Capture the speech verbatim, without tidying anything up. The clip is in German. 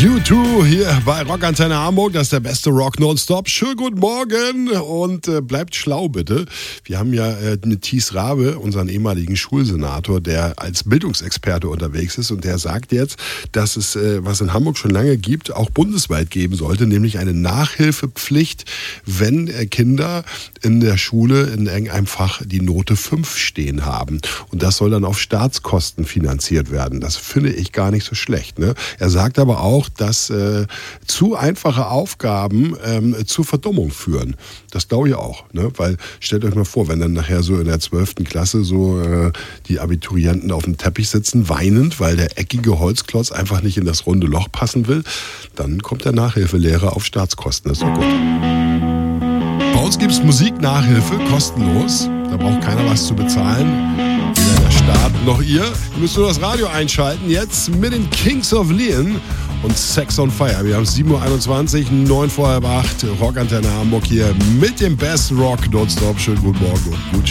U zwei hier bei Rockantenne Hamburg, das ist der beste Rock nonstop. Schönen guten Morgen und äh, bleibt schlau bitte. Wir haben ja äh, mit Thies Rabe, unseren ehemaligen Schulsenator, der als Bildungsexperte unterwegs ist und der sagt jetzt, dass es, äh, was in Hamburg schon lange gibt, auch bundesweit geben sollte, nämlich eine Nachhilfepflicht, wenn äh, Kinder in der Schule in irgendeinem Fach die Note fünf stehen haben. Und das soll dann auf Staatskosten finanziert werden. Das finde ich gar nicht so schlecht, ne? Er sagt aber auch, dass äh, zu einfache Aufgaben ähm, zur Verdummung führen. Das glaube ich auch, ne? Weil stellt euch mal vor, wenn dann nachher so in der zwölften Klasse so äh, die Abiturienten auf dem Teppich sitzen, weinend, weil der eckige Holzklotz einfach nicht in das runde Loch passen will, dann kommt der Nachhilfelehrer auf Staatskosten. Das ist doch gut. Bei uns gibt es Musiknachhilfe, kostenlos. Da braucht keiner was zu bezahlen. Weder der Staat noch ihr. Ihr müsst nur das Radio einschalten. Jetzt mit den Kings of Leon und Sex on Fire. Wir haben sieben Uhr einundzwanzig, neun vor halb acht. Rockantenne Hamburg hier mit dem Best Rock nonstop. Schönen guten Morgen und gut